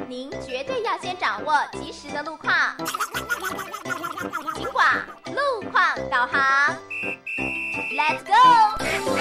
您绝对要先掌握及时的路况。警广路况导航 ，Let's go！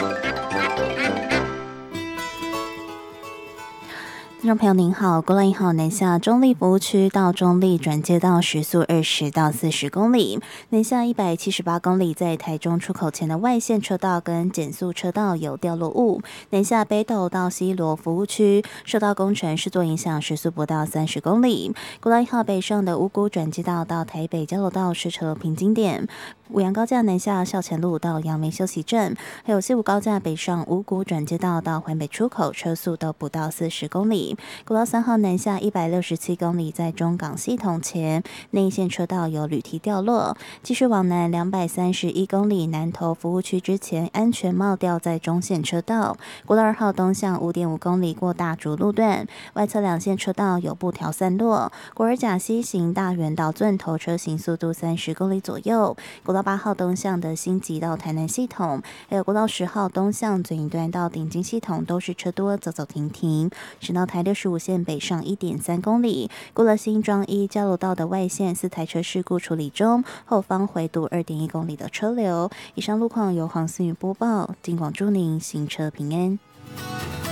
听众朋友您好，国道1号南下中立服务区到中立转接道时速20到40公里，南下178公里，在台中出口前的外线车道跟减速车道有掉落物，南下北斗到西螺服务区受到工程施作影响，时速不到30公里。国道1号北上的五股转接道到台北交流道是车平经点，五杨高架南下校前路到阳明休息站，还有西武高架北上五股转接道到环北出口，车速都不到40公里。国道3号南下167公里，在中港系统前内线车道有铝梯掉落，继续往南231公里，南投服务区之前安全帽掉在中线车道。国道2号东向5.5公里过大竹路段，外侧两线车道有布条散落。国儿甲西行大园到钻头车行速度30公里左右。国道8号东向的新集到台南系统，还有国道10号东向左营段到顶金系统都是车多，走走停停。直到台65线北上1.3公里，过了新庄一交流道的外线4台车事故处理中，后方回堵2.1公里的车流。以上路况由黄思雨播报，警广祝您行车平安。